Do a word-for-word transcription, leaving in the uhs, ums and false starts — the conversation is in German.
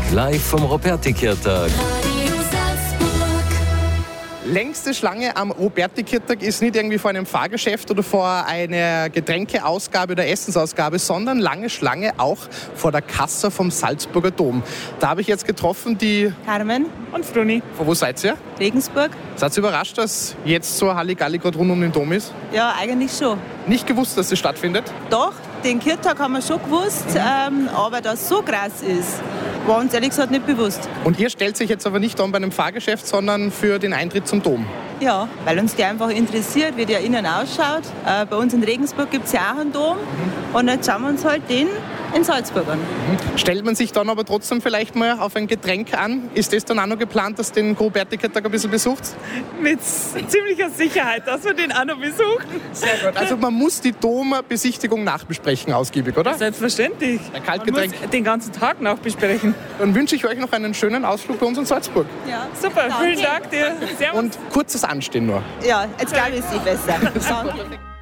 live vom Robertikirtag. Längste Schlange am Robertikirtag ist nicht irgendwie vor einem Fahrgeschäft oder vor einer Getränkeausgabe oder Essensausgabe, sondern lange Schlange auch vor der Kasse vom Salzburger Dom. Da habe ich jetzt getroffen die Carmen und Fruni. Von wo seid ihr? Regensburg. Seid ihr überrascht, dass jetzt so ein Halligalli gerade rund um den Dom ist? Ja, eigentlich schon. Nicht gewusst, dass das stattfindet? Doch, den Kirtag haben wir schon gewusst, mhm. ähm, aber dass es so krass ist, war uns ehrlich gesagt nicht bewusst. Und ihr stellt sich jetzt aber nicht an bei einem Fahrgeschäft, sondern für den Eintritt zum Dom? Ja, weil uns der einfach interessiert, wie der innen ausschaut. Äh, bei uns in Regensburg gibt es ja auch einen Dom. Mhm. Und jetzt schauen wir uns halt den in Salzburg an. Mhm. Stellt man sich dann aber trotzdem vielleicht mal auf ein Getränk an? Ist das dann auch noch geplant, dass den Robertikirtag ein bisschen besucht? Mit ziemlicher Sicherheit, dass wir den auch noch besuchen. Sehr gut. Also man muss die Dombesichtigung nachbesprechen, ausgiebig, oder? Selbstverständlich. Ein Kaltgetränk. Man muss den ganzen Tag nachbesprechen. Dann wünsche ich euch noch einen schönen Ausflug bei uns in Salzburg. Ja, super. Danke. Vielen Dank dir. Servus. Und kurzes Anstehen nur. Ja, jetzt glaube ich, ist sie besser. Danke.